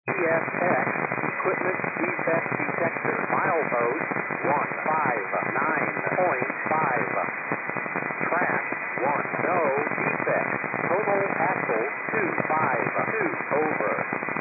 EFX, Equipment Defect Detector, milepost 159.5. Track 1, no defect. Total axle 252 over.